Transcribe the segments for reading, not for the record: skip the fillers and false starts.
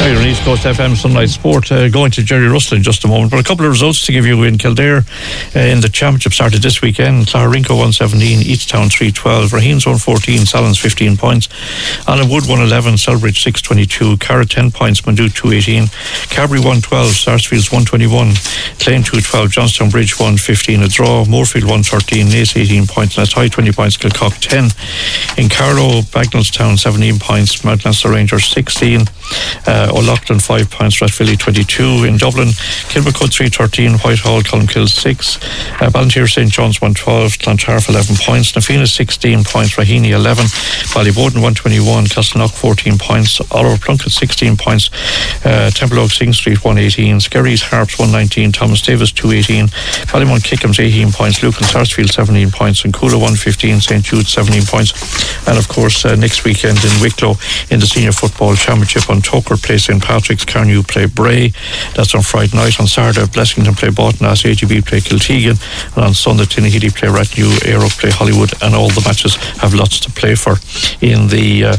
You're on East Coast FM Sunlight Sport. Going to Jerry Russell in just a moment, but a couple of results to give you in Kildare. In the championship started this weekend. Clarinco 117, Easttown 312, Raheens 114, Salins 15 points, Alan Wood 111, Selbridge 622, Carra 10 points, Mandu 218, Cabri 112, Sarsfields 121, Clane 212, Johnstown Bridge 115, a draw, Moorfield 113, Nace 18 points, and Athy 20 points, Kilcock 10. In Carlow, Bagnallstown 17 points, Mount Leinster Rangers 16, O'Loughlin 5 points, Rathvilly 22. In Dublin, Kilmacud 313, Whitehall, Colmkill 6, Ballantyre St John's 112, Clontarf 11 points, Nafina 16 points, Raheny 11, Ballyboden 121, Castleknock 14 points, Oliver Plunkett 16 points, Templeogue Sing Street 118, Skerries Harps 119, Thomas Davis 218, Ballymount Kickham's 18 points, Lucan Sarsfield 17 points, and Coola 115, St Jude 17 points. And of course next weekend in Wicklow in the Senior Football Championship, on Toker play St Patrick's, Carnew play Bray. That's on Friday night. On Saturday, Blessington play Botnas, AGB play Kiltegan, and on Sunday, Tinahely play Rathnew, Aero play Hollywood, and all the matches have lots to play for. In the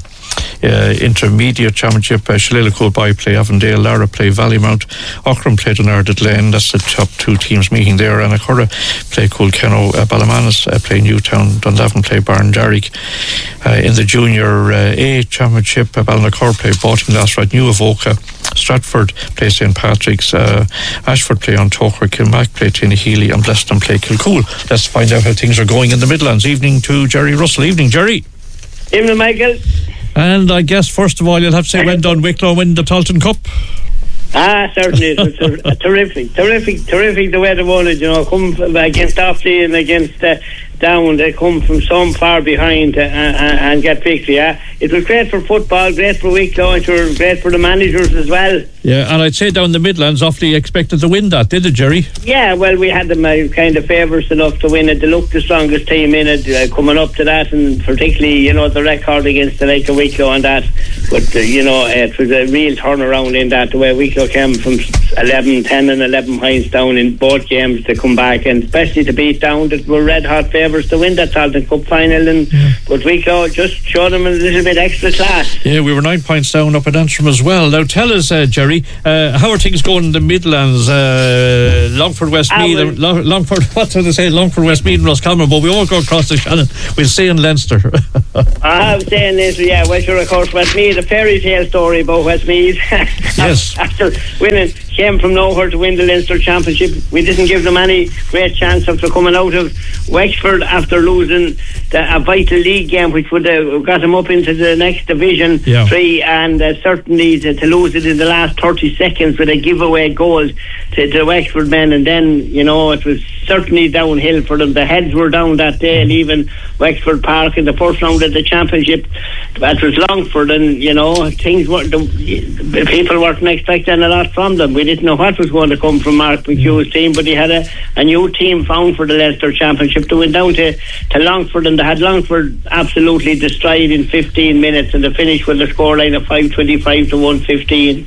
intermediate championship, Shillelagh Coolby play Avondale, Lara play Vallymount, Aughrim play Dunarded Lane. That's the top two teams meeting there. And Anacurra play Coolkenno, Ballamanis play Newtown, Dunlavin play Barndarrick. In the junior A championship, Ballinacor play Bottinglass, Rathnew Avoca, Stratford play St Patrick's, Ashford play on Toker, Kilmac play Tinahely, and Bleston play Kilcool. Let's find out how things are going in the Midlands. Evening to Jerry Russell. Evening, Jerry. Evening, Michael. And I guess first of all you'll have to say when done Wicklow win the Talton Cup. Certainly. It's terrific the way they won it, come against Offaly and against Down. They come from some far behind and get victory. It was great for football, great for Wicklow, and great for the managers as well. Yeah, and I'd say down the Midlands, Offaly expected to win that, did it, Jerry? Yeah, well, we had them kind of favourites enough to win it. They looked the strongest team in it, coming up to that, and particularly, the record against the like of Wicklow and that. But, it was a real turnaround in that, the way Wicklow came from 10 and 11 points down in both games to come back, and especially to beat Down, that were red-hot favourites to win that Talton Cup final. But Wicklow just showed them a little bit extra class. Yeah, we were 9 points down up at Antrim as well. Now tell us, Jerry, how are things going in the Midlands? Longford, Westmeath, Longford, what do they say? Longford, Westmeath and Roscommon, but we won't go across the Shannon. We'll stay in Leinster. I was saying Leinster, yeah. Well, sure, of course, Westmeath, a fairy tale story about Westmeath. Yes. After winning, came from nowhere to win the Leinster Championship. We didn't give them any great chance after coming out of Wexford after losing a vital league game, which would have got them up into the next Division 3, and certainly to lose it in the last 30 seconds with a giveaway goal to the Wexford men. And then, it was certainly downhill for them. The heads were down that day, leaving Wexford Park in the first round of the championship. That was Longford, and things were, people weren't expecting a lot from them. We didn't know what was going to come from Mark McHugh's team, but he had a new team found for the Leinster Championship. They went down to Longford, and they had Longford absolutely destroyed in 15 minutes, and they finished with a scoreline of 525 to 115.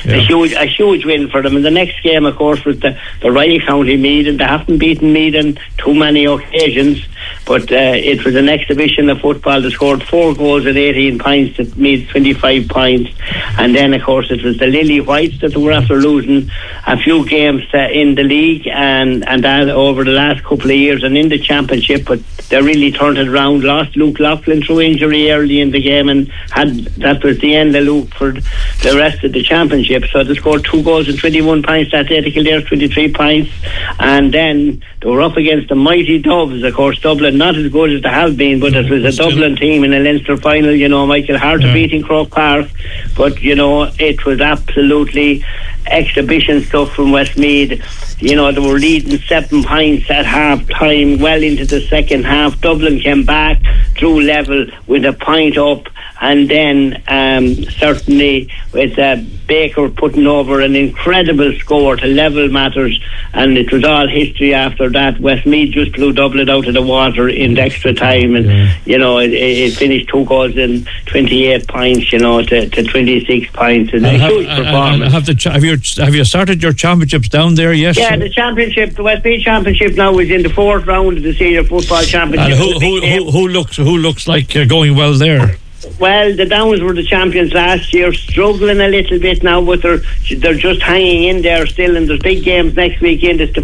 A huge win for them. And the next game, of course, was the Riley County Meath, and they haven't beaten Meath on too many occasions, but it was an exhibition of football. They scored 4 goals at 18 points to Meath 25 points. And then, of course, it was the Lily Whites that were after losing a few games in the league and that over the last couple of years and in the championship, but they really turned it around. Lost Luke Laughlin through injury early in the game, and that was the end of Luke for the rest of the championship. So they scored 2 goals and 21 points that day to Kildare 23 points. And then they were up against the mighty Doves, of course. Dublin, not as good as they have been, but it was a Dublin team in a Leinster final, Michael Hart beating Croke Park, but it was absolutely exhibition stuff from Westmeath. They were leading 7 points at half time, well into the second half. Dublin came back, drew level with a point up, and then certainly with Baker putting over an incredible score to level matters, and it was all history after that. Westmeath just blew Dublin out of the water in the extra time, and it finished 2 goals and 28 points to 26 points, and a huge performance. Have you started your championships down there? Yes. Yeah, the championship, the Westmeath Championship now is in the 4th round of the Senior Football Championship. And who looks like going well there? Well, the Downs were the champions last year, struggling a little bit now, but they're just hanging in there still, and there's big games next weekend. It's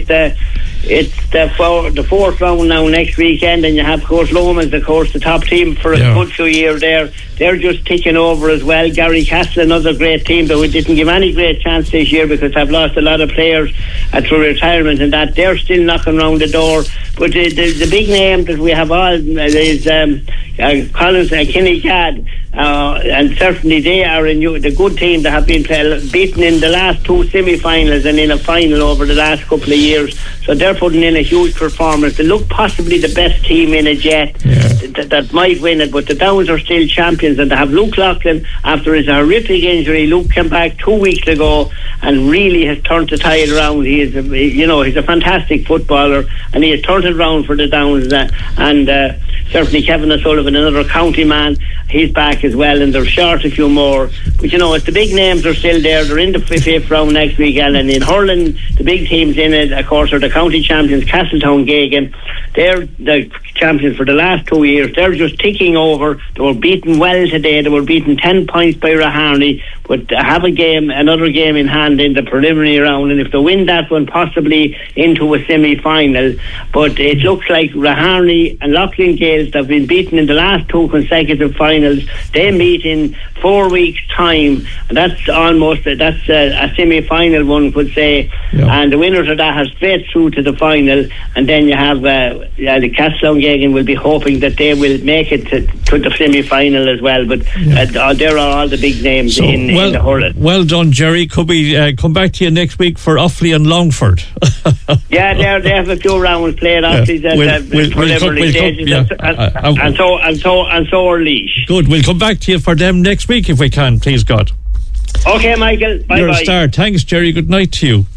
the fourth round now next weekend, and you have, of course, Lomans, of course, the top team for a good few years there. They're just ticking over as well. Gary Castle, another great team, but we didn't give any great chance this year because they've lost a lot of players through retirement and that. They're still knocking around the door. But the big name that we have all is Collins and Kinnegad, and certainly they are the good team that have been beaten in the last two semi-finals and in a final over the last couple of years. So they're putting in a huge performance. They look possibly the best team in it yet that might win it, but the Downs are still champions, and they have Luke Loughlin after his horrific injury. Luke came back 2 weeks ago and really has turned the tide around. He is, he's a fantastic footballer, and he has turned it around for the Downs. And certainly Kevin O'Sullivan, another county man, he's back as well, and they're short a few more. But it's the big names are still there. They're in the fifth round next weekend, and in hurling, the big teams in it, of course, are the county champions, Castletown Gagan. They're the champions for the last 2 years. They're just ticking over. They were beaten well today. They were beaten 10 points by Raharney, but have another game in hand in the preliminary round, and if they win that one, possibly into a semi-final. But it looks like Raharney and Loughlin Gales have been beaten in the last two consecutive finals. They meet in 4 weeks' time, and that's a semi-final, one could say. And the winners of that are straight through to the final, and then you have the Castletown Gagan will be hoping that they will make it to the semi-final as well. But there are all the big names in the hurling. Well done, Jerry. Could we come back to you next week for Offaly and Longford? They have a few rounds played. Offaly's preliminary stages, and so are Laois. Good. We'll come back to you for them next week if we can, please God. Okay, Michael. Bye. You're a star. Thanks, Jerry. Good night to you.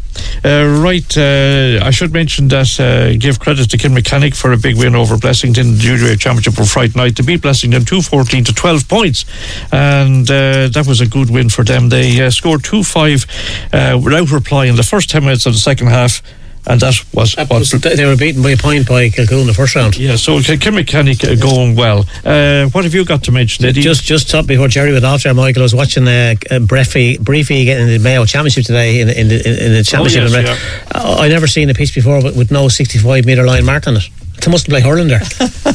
I should mention that give credit to Kilmechanic for a big win over Blessington in the Junior Championship on Friday night. They beat Blessington 2-14 to 12 points, and that was a good win for them. They scored 2-5 without reply in the first 10 minutes of the second half, and they were beaten by a point by Kilcoole in the first round. Yeah, so Kilmechanic going well. What have you got to mention, Eddie? Just thought before Jerry went off there, Michael, I was watching Briefy getting the Mayo Championship today in the championship. I never seen a piece before with no 65-metre line marked on it. They mustn't play hurling there.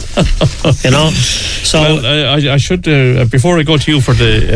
So I should before I go to you for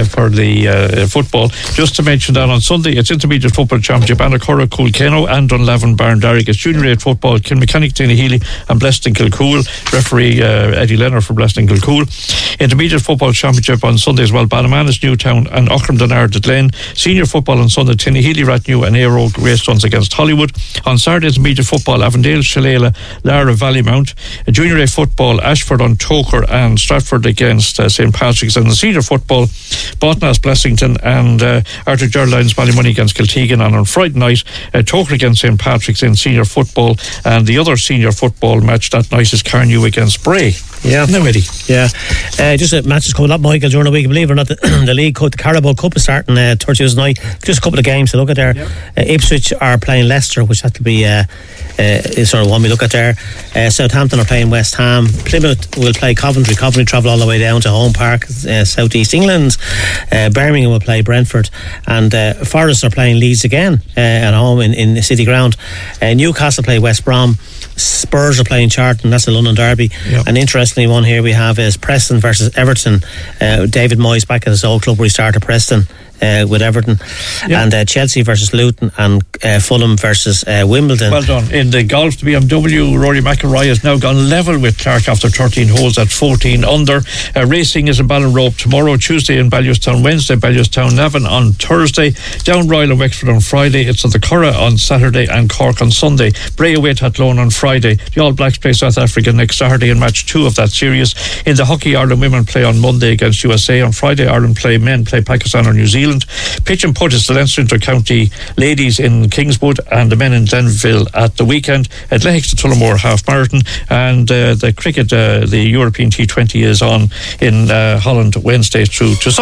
the football, just to mention that on Sunday it's Intermediate Football Championship, Annacurra, Coolkeno and Dunlavin Barndarrick. It's Junior 8 football, Kilmechanic, Tinahely and Blessington Kilcoole. Referee Eddie Leonard for Blessington Kilcoole. Intermediate Football Championship on Sunday as well, Ballymannus, Newtown and Aughrim Donard at Glen. Senior football on Sunday, Tinahely, Ratnew and Aero Greystones against Hollywood. On Saturday, Intermediate Football, Avondale, Shalala, Lara, Vallymount. Junior A football, Ashford on Toker and Stratford against St. Patrick's. And the senior football, Botnas, Blessington and Arthur Gerlines, Ballymoney against Kiltegan. And on Friday night, Toker against St. Patrick's in senior football. And the other senior football match that night is Carnew against Bray. Yeah. Now, Eddie. Yeah. Just matches coming up, Michael, during the week. Believe it or not, the League Cup, the Carabao Cup is starting Thursday night. Just a couple of games to look at there. Yep. Ipswich are playing Leicester, which has to be sort of one we look at there. Southampton are playing West Ham. Plymouth will play Coventry. Coventry travel all the way down to Home Park, South East England. Birmingham will play Brentford, and Forest are playing Leeds again at home in the City Ground. Newcastle play West Brom. Spurs are playing Charlton. That's a London derby. Yep. An interesting one here we have is Preston versus Everton. David Moyes back at his old club where he started, Preston, with Everton. Yep. And Chelsea versus Luton, and Fulham versus Wimbledon. Well done. In the golf, the BMW, Rory McIlroy has now gone level with Clark after 13 holes at 14 under. Racing is in Ballinrobe tomorrow, Tuesday in Ballewstown, Wednesday Ballewstown Navan on Thursday, Down Royal and Wexford on Friday. It's at the Curragh on Saturday and Cork on Sunday. Bray away to Athlone on Friday. The All Blacks play South Africa next Saturday in match 2 of that series. In the hockey, Ireland women play on Monday against USA. On Friday, Ireland men play Pakistan or New Zealand. Pitch and putt is the Leinster Inter-County ladies in Kingswood and the men in Glenville at the weekend. Athletics to Tullamore half marathon, and the cricket, the European T20 is on in Holland Wednesday through to Sunday.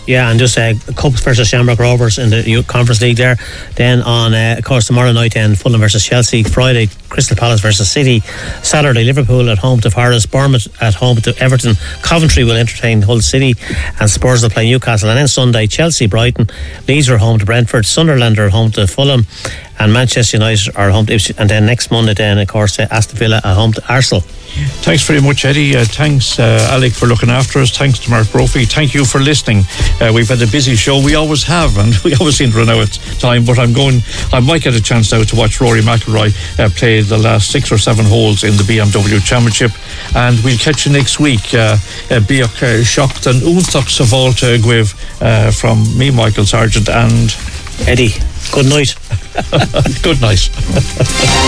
Yeah, and just Cubs versus Shamrock Rovers in the Conference League there. Then on, of course, tomorrow night then Fulham versus Chelsea. Friday, Crystal Palace versus City. Saturday, Liverpool at home to Forest. Bournemouth at home to Everton. Coventry will entertain Hull City, and Spurs will play Newcastle. And then Sunday, Chelsea, Brighton. Leeds are home to Brentford. Sunderland are home to Fulham, and Manchester United are home to Ipswich. And then next Monday then, of course, Aston Villa at home to Arsenal. Thanks very much, Eddie. Thanks, Alec, for looking after us. Thanks to Mark Brophy. Thank you for listening. We've had a busy show. We always have, and we always seem to run out of time. But I might get a chance now to watch Rory McIlroy play the last 6 or 7 holes in the BMW Championship. And we'll catch you next week. Biach Shocked and Unthach Savalta Gwiv from me, Michael Sargent, and Eddie. Good night. Good night.